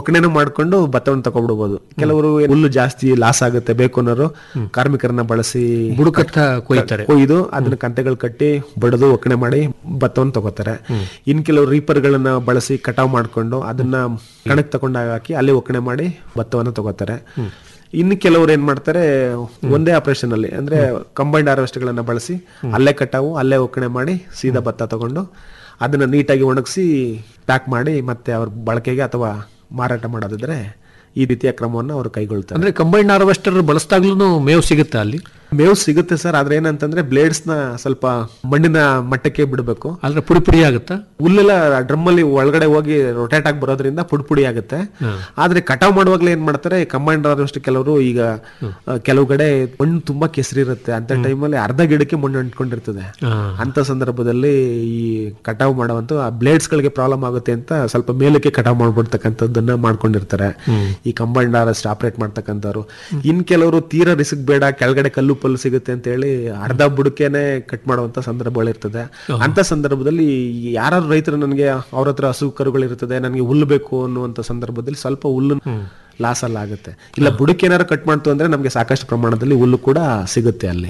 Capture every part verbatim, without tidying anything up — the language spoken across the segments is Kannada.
ಒಕ್ಕಣೆನೂ ಮಾಡ್ಕೊಂಡು ಭತ್ತವನ್ನು ತಗೊಬಿಡ್ಬೋದು. ಕೆಲವರು ಹುಲ್ಲು ಜಾಸ್ತಿ ಲಾಸ್ ಆಗುತ್ತೆ ಬೇಕು ಅನ್ನೋರು ಕಾರ್ಮಿಕರನ್ನ ಬಳಸಿ ಬುಡಕಟ್ಟ ಕೊಯ್ತಾರೆ, ಕೊಯ್ದು ಅದನ್ನ ಕಂತೆಗಳು ಕಟ್ಟಿ ಬಡದು ಒಕ್ಕಣೆ ಮಾಡಿ ಭತ್ತವನ್ನು ತಗೋತಾರೆ. ಇನ್ ಕೆಲವರು ರೀಪರ್ ಗಳನ್ನ ಬಳಸಿ ಕಟಾವ್ ಮಾಡ್ಕೊಂಡು ಅದನ್ನ ಕಣಕ್ ತಗೊಂಡಾಗ ಹಾಕಿ ಅಲ್ಲಿ ಒಕ್ಕಣೆ ಮಾಡಿ ಭತ್ತವನ್ನು ತಗೋತಾರೆ. ಇನ್ನು ಕೆಲವರು ಏನ್ ಮಾಡ್ತಾರೆ, ಒಂದೇ ಆಪರೇಷನ್ ಅಲ್ಲಿ ಅಂದ್ರೆ ಕಂಬೈನ್ಡ್ ಹಾರ್ವೆಸ್ಟ್ ಗಳನ್ನ ಬಳಸಿ ಅಲ್ಲೇ ಕಟಾವು ಅಲ್ಲೇ ಒಕ್ಕಣೆ ಮಾಡಿ ಸೀದಾ ಭತ್ತ ತಗೊಂಡು ಅದನ್ನ ನೀಟಾಗಿ ಒಣಗಿಸಿ ಪ್ಯಾಕ್ ಮಾಡಿ ಮತ್ತೆ ಅವ್ರ ಬಳಕೆಗೆ ಅಥವಾ ಮಾರಾಟ ಮಾಡೋದಿದ್ರೆ ಈ ರೀತಿಯ ಕ್ರಮವನ್ನು ಅವರು ಕೈಗೊಳ್ತಾರೆ. ಅಂದ್ರೆ ಕಂಬೈನ್ಡ್ ಹಾರ್ವೆಸ್ಟರ್ ಬಳಸಿದಾಗ್ಲೂ ಮೇವು ಸಿಗುತ್ತೆ ಅಲ್ಲಿ? ಮೇವು ಸಿಗುತ್ತೆ ಸರ್, ಆದ್ರೆ ಏನಂತಂದ್ರೆ ಬ್ಲೇಡ್ಸ್ ನ ಸ್ವಲ್ಪ ಮಣ್ಣಿನ ಮಟ್ಟಕ್ಕೆ ಬಿಡಬೇಕು. ಆದ್ರೆ ಪುಡಿ ಪುಡಿ ಆಗುತ್ತಾ? ಹುಲ್ಲೆಲ್ಲ ಡ್ರಮ್ ಅಲ್ಲಿ ಒಳಗಡೆ ಹೋಗಿ ರೊಟೇಟ್ ಆಗಿ ಬರೋದ್ರಿಂದ ಪುಡಿ ಪುಡಿ ಆಗುತ್ತೆ. ಆದ್ರೆ ಕಟಾವ್ ಮಾಡುವಾಗ್ಲೇ ಏನ್ ಮಾಡ್ತಾರೆ, ಕಂಬೈನ್ಡ್ ಹಾರ್ವೆಸ್ಟ್ ಕೆಲವರು ಈಗ ಕೆಲವು ಕಡೆ ಮಣ್ಣು ತುಂಬಾ ಕೆಸರಿ ಇರುತ್ತೆ, ಅಂತ ಟೈಮಲ್ಲಿ ಅರ್ಧ ಗಿಡಕ್ಕೆ ಮಣ್ಣು ಅಂಟ್ಕೊಂಡಿರ್ತದೆ. ಅಂತ ಸಂದರ್ಭದಲ್ಲಿ ಈ ಕಟಾವ್ ಮಾಡುವಂತ ಬ್ಲೇಡ್ಸ್ ಗಳಿಗೆ ಪ್ರಾಬ್ಲಮ್ ಆಗುತ್ತೆ ಅಂತ ಸ್ವಲ್ಪ ಮೇಲಕ್ಕೆ ಕಟಾವ್ ಮಾಡ್ಬಿಡ್ತಕ್ಕಂಥದ್ದನ್ನ ಮಾಡ್ಕೊಂಡಿರ್ತಾರೆ ಈ ಕಂಬೈನ್ಡ್ ಹಾರ್ವೆಸ್ಟ್ ಆಪರೇಟ್ ಮಾಡ್ತಕ್ಕಂಥವ್ರು. ಇನ್ ಕೆಲವರು ತೀರಾ ರಿಸ್ಕ್ ಬೇಡ, ಕೆಳಗಡೆ ಕಲ್ಲು ಪಲ್ಲು ಸಿಗುತ್ತೆ ಅಂತ ಹೇಳಿ ಅರ್ಧ ಬುಡಕೆನೆ ಕಟ್ ಮಾಡುವಂತ ಸಂದರ್ಭಗಳಿರ್ತದೆ. ಅಂತ ಸಂದರ್ಭದಲ್ಲಿ ಯಾರು ರೈತರು ನನಗೆ ಅವ್ರ ಹತ್ರ ಹಸು ಕರುಗಳಿರ್ತದೆ, ನನಗೆ ಹುಲ್ಲು ಬೇಕು ಅನ್ನುವಂತ ಸಂದರ್ಭದಲ್ಲಿ ಸ್ವಲ್ಪ ಹುಲ್ಲು ಲಾಸ್ ಅಲ್ಲ ಆಗುತ್ತೆ. ಇಲ್ಲ ಬುಡಕ್ಕೆ ಏನಾರು ಕಟ್ ಮಾಡ್ತು ಅಂದ್ರೆ ನಮ್ಗೆ ಸಾಕಷ್ಟು ಪ್ರಮಾಣದಲ್ಲಿ ಹುಲ್ಲು ಕೂಡ ಸಿಗುತ್ತೆ ಅಲ್ಲಿ.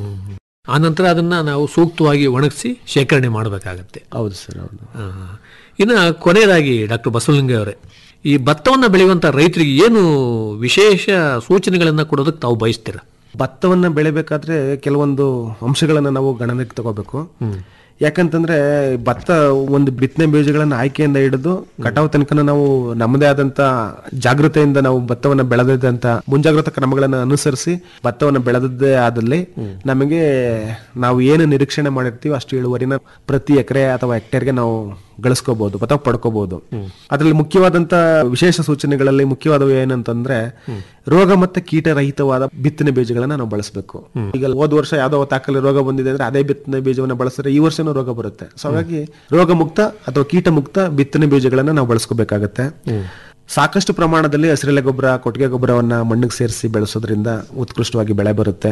ಆನಂತರ ಅದನ್ನ ನಾವು ಸೂಕ್ತವಾಗಿ ಒಣಗಿಸಿ ಶೇಖರಣೆ ಮಾಡಬೇಕಾಗತ್ತೆ. ಹೌದು ಸರ್, ಹೌದು. ಇನ್ನು ಕೊನೆಯದಾಗಿ ಡಾಕ್ಟರ್ ಬಸವಲಿಂಗ ಅವರೇ, ಈ ಭತ್ತವನ್ನು ಬೆಳೆಯುವಂತ ರೈತರಿಗೆ ಏನು ವಿಶೇಷ ಸೂಚನೆಗಳನ್ನ ಕೊಡೋದಕ್ಕೆ ತಾವು ಬಯಸ್ತೀರಾ? ಭತ್ತವನ್ನ ಬೆಳಿಬೇಕಾದ್ರೆ ಕೆಲವೊಂದು ಅಂಶಗಳನ್ನ ನಾವು ಗಣನೆಗೆ ತಗೋಬೇಕು. ಯಾಕಂತಂದ್ರೆ ಭತ್ತ ಒಂದು ಬಿತ್ತನೆ ಬೀಜಗಳನ್ನ ಆಯ್ಕೆಯಿಂದ ಹಿಡಿದು ಕಟಾವು ತನಕ ನಾವು ನಮ್ಮದೇ ಆದಂತ ಜಾಗೃತೆಯಿಂದ ನಾವು ಭತ್ತವನ್ನ ಬೆಳೆದಂತ ಮುಂಜಾಗ್ರತಾ ಕ್ರಮಗಳನ್ನ ಅನುಸರಿಸಿ ಭತ್ತವನ್ನ ಬೆಳೆದದ್ದೇ ಆದಲ್ಲಿ ನಮಗೆ ನಾವು ಏನು ನಿರೀಕ್ಷಣೆ ಮಾಡಿರ್ತೀವಿ ಅಷ್ಟು ಇಳುವರಿನ ಪ್ರತಿ ಎಕರೆ ಅಥವಾ ಹೆಕ್ಟೇರ್ಗೆ ನಾವು ಗಳಿಸ್ಕೋಬಹುದು ಅಥವಾ ಪಡ್ಕೋಬಹುದು. ಅದರಲ್ಲಿ ಮುಖ್ಯವಾದಂತ ವಿಶೇಷ ಸೂಚನೆಗಳಲ್ಲಿ ಮುಖ್ಯವಾದವು ಏನಂತಂದ್ರೆ ರೋಗ ಮತ್ತೆ ಕೀಟರಹಿತವಾದ ಬಿತ್ತನೆ ಬೀಜಗಳನ್ನ ನಾವು ಬಳಸಬೇಕು. ಈಗ ಹೋದ ವರ್ಷ ಯಾವ್ದೋ ತಾಕಲ್ಲಿ ರೋಗ ಬಂದಿದೆ ಅಂದ್ರೆ ಅದೇ ಬಿತ್ತನೆ ಬೀಜವನ್ನ ಬಳಸಿದ್ರೆ ಈ ವರ್ಷನೂ ರೋಗ ಬರುತ್ತೆ. ಸೊ ಹಾಗಾಗಿ ರೋಗ ಮುಕ್ತ ಅಥವಾ ಕೀಟ ಮುಕ್ತ ಬಿತ್ತನೆ ಬೀಜಗಳನ್ನ ನಾವು ಬಳಸ್ಕೋಬೇಕಾಗತ್ತೆ. ಸಾಕಷ್ಟು ಪ್ರಮಾಣದಲ್ಲಿ ಹಸಿರೆಲೆ ಗೊಬ್ಬರ, ಕೊಟ್ಟಿಗೆ ಗೊಬ್ಬರವನ್ನ ಮಣ್ಣಿಗೆ ಸೇರಿಸಿ ಬೆಳೆಸೋದ್ರಿಂದ ಉತ್ಕೃಷ್ಟವಾಗಿ ಬೆಳೆ ಬರುತ್ತೆ.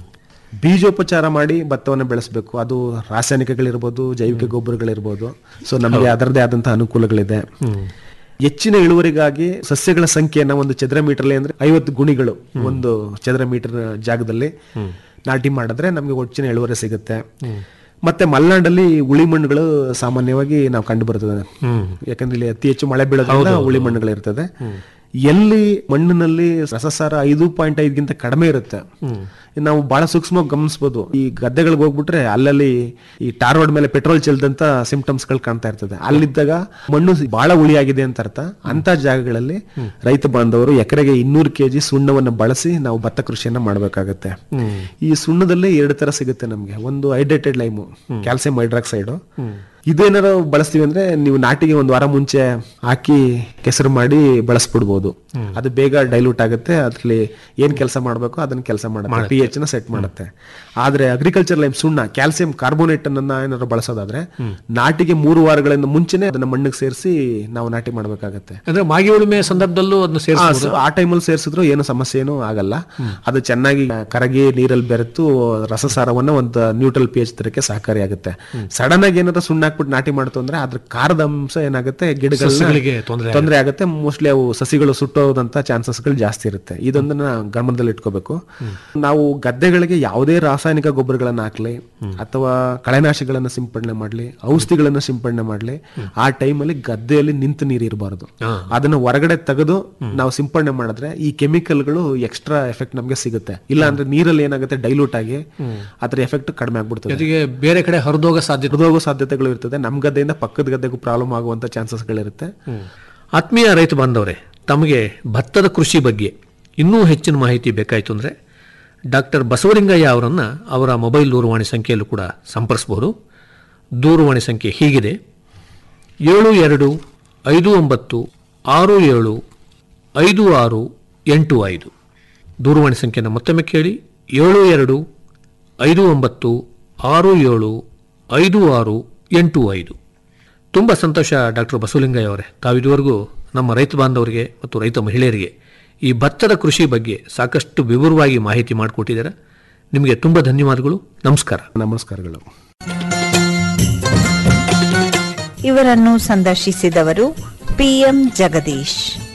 ಬೀಜೋಪಚಾರ ಮಾಡಿ ಭತ್ತವನ್ನು ಬೆಳೆಸಬೇಕು. ಅದು ರಾಸಾಯನಿಕಗಳಿರ್ಬೋದು, ಜೈವಿಕ ಗೊಬ್ಬರಗಳಿರ್ಬೋದು. ಸೊ ನಮಗೆ ಅದರದೇ ಆದಂತಹ ಅನುಕೂಲಗಳಿದೆ. ಹೆಚ್ಚಿನ ಇಳುವರಿಗಾಗಿ ಸಸ್ಯಗಳ ಸಂಖ್ಯೆಯನ್ನ ಒಂದು ಚದರ ಮೀಟರ್ ಅಂದ್ರೆ ಐವತ್ತು ಗುಣಿಗಳು ಒಂದು ಚದರ ಮೀಟರ್ ಜಾಗದಲ್ಲಿ ನಾಟಿ ಮಾಡಿದ್ರೆ ನಮ್ಗೆ ಹೆಚ್ಚಿನ ಇಳುವರಿ ಸಿಗುತ್ತೆ. ಮತ್ತೆ ಮಲೆನಾಡಲ್ಲಿ ಉಳಿ ಮಣ್ಣುಗಳು ಸಾಮಾನ್ಯವಾಗಿ ನಾವು ಕಂಡು ಬರ್ತದೆ. ಯಾಕಂದ್ರೆ ಇಲ್ಲಿ ಅತಿ ಹೆಚ್ಚು ಮಳೆ ಬೀಳೋದ್ರಿಂದ ಉಳಿ ಮಣ್ಣುಗಳಿರ್ತದೆ. ಎಲ್ಲಿ ಮಣ್ಣಿನಲ್ಲಿ ರಸಸಾರ ಐದು ಪಾಯಿಂಟ್ ಐದ್ಗಿಂತ ಕಡಿಮೆ ಇರುತ್ತೆ, ನಾವು ಬಹಳ ಸೂಕ್ಷ್ಮವಾಗಿ ಗಮನಿಸಬಹುದು. ಈ ಗದ್ದೆಗಳಿಗೆ ಹೋಗ್ಬಿಟ್ರೆ ಅಲ್ಲಲ್ಲಿ ಈ ಟಾರ್ ರೋಡ್ ಮೇಲೆ ಪೆಟ್ರೋಲ್ ಚೆಲ್ದಂತ ಸಿಂಪ್ಟಮ್ಸ್ ಗಳು ಕಾಣ್ತಾ ಇರ್ತದೆ. ಅಲ್ಲಿದ್ದಾಗ ಮಣ್ಣು ಬಹಳ ಉಳಿಯಾಗಿದೆ ಅಂತ ಅರ್ಥ. ಅಂತ ಜಾಗಗಳಲ್ಲಿ ರೈತ ಬಾಂಧವರು ಎಕರೆಗೆ ಇನ್ನೂರು ಕೆಜಿ ಸುಣ್ಣವನ್ನು ಬಳಸಿ ನಾವು ಭತ್ತ ಕೃಷಿಯನ್ನ ಮಾಡಬೇಕಾಗತ್ತೆ. ಈ ಸುಣ್ಣದಲ್ಲಿ ಎರಡು ತರ ಸಿಗುತ್ತೆ ನಮ್ಗೆ. ಒಂದು ಹೈಡ್ರೇಟೆಡ್ ಲೈಮು, ಕ್ಯಾಲ್ಸಿಯಂ ಹೈಡ್ರಾಕ್ಸೈಡ್. ಇದೇನಾರು ಬಳಸ್ತೀವಿ ಅಂದ್ರೆ ನೀವು ನಾಟಿಗೆ ಒಂದು ವಾರ ಮುಂಚೆ ಹಾಕಿ ಕೆಸರು ಮಾಡಿ ಬಳಸ್ಬಿಡ್ಬೋದು. ಅದು ಬೇಗ ಡೈಲ್ಯೂಟ್ ಆಗುತ್ತೆ. ಅದ್ರಲ್ಲಿ ಏನ್ ಕೆಲಸ ಮಾಡ್ಬೇಕು ಅದನ್ನ ಕೆಲಸ ಮಾಡುತ್ತೆ, ಪಿ ಎಚ್ ನ ಸೆಟ್ ಮಾಡುತ್ತೆ. ಆದ್ರೆ ಅಗ್ರಿಕಲ್ಚರ್ ಲೈಮ್ ಸುಣ್ಣ, ಕ್ಯಾಲ್ಸಿಯಂ ಕಾರ್ಬೋನೇಟ್ ಅನ್ನ ಏನಾದ್ರು ಬಳಸೋದಾದ್ರೆ ನಾಟಿಗೆ ಮೂರು ವಾರಗಳಿಂದ ಮುಂಚೆನೆ ಅದನ್ನ ಮಣ್ಣಿಗೆ ಸೇರಿಸಿ ನಾವು ನಾಟಿ ಮಾಡ್ಬೇಕಾಗತ್ತೆ. ಅಂದ್ರೆ ಮಾಗಿ ಉಳುಮೆ ಸಂದರ್ಭದಲ್ಲೂ ಅದನ್ನ ಸೇರಿಸ ಆ ಟೈಮಲ್ಲಿ ಸೇರಿಸಿದ್ರು ಏನು ಸಮಸ್ಯೆ ಏನು ಆಗಲ್ಲ. ಅದು ಚೆನ್ನಾಗಿ ಕರಗಿ ನೀರಲ್ಲಿ ಬೆರೆತು ರಸಸಾರವನ್ನ ಒಂದು ನ್ಯೂಟ್ರಲ್ ಪಿ ಎಚ್ ತರಕ್ಕೆ ಸಹಕಾರಿಯಾಗುತ್ತೆ. ಸಡನ್ ಆಗಿ ಏನಾದ್ರು ಸುಣ್ಣ ಹಾಕ್ಬಿಟ್ಟು ನಾಟಿ ಮಾಡ್ತು ಅಂದ್ರೆ ಅದ್ರ ಕಾರದ ಅಂಶ ಏನಾಗುತ್ತೆ, ಗಿಡಗಳಿಗೆ ತೊಂದರೆ ಆಗುತ್ತೆ. ಮೋಸ್ಟ್ಲಿ ಅವು ಸಸಿಗಳು ಸುಟ್ಟೋದಂತ ಚಾನ್ಸಸ್ಗಳು ಜಾಸ್ತಿ ಇರುತ್ತೆ. ಇದೊಂದನ್ನ ಗಮನದಲ್ಲಿ ಇಟ್ಕೋಬೇಕು. ನಾವು ಗದ್ದೆಗಳಿಗೆ ಯಾವುದೇ ರಾಸಾಯನಿಕ ಗೊಬ್ಬರಗಳನ್ನ ಹಾಕ್ಲಿ ಅಥವಾ ಕಳೆನಾಶಿಗಳನ್ನ ಸಿಂಪಡಣೆ ಮಾಡ್ಲಿ, ಔಷಧಿಗಳನ್ನ ಸಿಂಪಡಣೆ ಮಾಡ್ಲಿ, ಆ ಟೈಮಲ್ಲಿ ಗದ್ದೆಯಲ್ಲಿ ನಿಂತು ನೀರು ಇರಬಾರದು. ಅದನ್ನ ಹೊರಗಡೆ ತೆಗೆದು ನಾವು ಸಿಂಪಡಣೆ ಮಾಡಿದ್ರೆ ಈ ಕೆಮಿಕಲ್ಗಳು ಎಕ್ಸ್ಟ್ರಾ ಎಫೆಕ್ಟ್ ನಮ್ಗೆ ಸಿಗುತ್ತೆ. ಇಲ್ಲ ಅಂದ್ರೆ ನೀರಲ್ಲಿ ಏನಾಗುತ್ತೆ, ಡೈಲ್ಯೂಟ್ ಆಗಿ ಅದ್ರ ಎಫೆಕ್ಟ್ ಕಡಿಮೆ ಆಗ್ಬಿಡ್ತದೆ. ಬೇರೆ ಕಡೆ ಹರಿದೋಗೋ ಸಾಧ್ಯತೆ ಹರಿದೋಗೋ ಸಾಧ್ಯತೆಗಳು ಇರ್ತದೆ. ನಮ್ ಗದ್ದೆಯಿಂದ ಪಕ್ಕದ ಗದ್ದೆಗೂ ಪ್ರಾಬ್ಲಮ್ ಆಗುವಂತ ಚಾನ್ಸಸ್ ಗಳಿರುತ್ತೆ. ಆತ್ಮೀಯ ರೈತ ಬಾಂಧವರೇ, ತಮಗೆ ಭತ್ತದ ಕೃಷಿ ಬಗ್ಗೆ ಇನ್ನೂ ಹೆಚ್ಚಿನ ಮಾಹಿತಿ ಬೇಕಾಯಿತು ಅಂದರೆ ಡಾಕ್ಟರ್ ಬಸವಲಿಂಗಯ್ಯ ಅವರನ್ನು ಅವರ ಮೊಬೈಲ್ ದೂರವಾಣಿ ಸಂಖ್ಯೆಯಲ್ಲೂ ಕೂಡ ಸಂಪರ್ಸಬಹುದು. ದೂರವಾಣಿ ಸಂಖ್ಯೆ ಹೀಗಿದೆ: ಏಳು ಎರಡು ಐದು ಒಂಬತ್ತು ಆರು ಏಳು ಐದು ಆರು ಎಂಟು ಐದು. ದೂರವಾಣಿ ಸಂಖ್ಯೆಯನ್ನು ಮತ್ತೊಮ್ಮೆ ಕೇಳಿ: ಏಳು ಎರಡು ಐದು ಒಂಬತ್ತು ಆರು ಏಳು ಐದು ಆರು ಎಂಟು ಐದು. ತುಂಬ ಸಂತೋಷ ಡಾಕ್ಟರ್ ಬಸವಲಿಂಗಯ್ಯ ಅವರೇ, ತಾವಿದುವರೆಗೂ ನಮ್ಮ ರೈತ ಬಾಂಧವರಿಗೆ ಮತ್ತು ರೈತ ಮಹಿಳೆಯರಿಗೆ ಈ ಭತ್ತದ ಕೃಷಿ ಬಗ್ಗೆ ಸಾಕಷ್ಟು ವಿವರವಾಗಿ ಮಾಹಿತಿ ಮಾಡಿಕೊಟ್ಟಿದ್ದಾರೆ. ನಿಮಗೆ ತುಂಬ ಧನ್ಯವಾದಗಳು. ನಮಸ್ಕಾರ. ನಮಸ್ಕಾರಗಳು. ಇವರನ್ನು ಸಂದರ್ಶಿಸಿದವರು ಪಿಎಂ ಜಗದೀಶ್.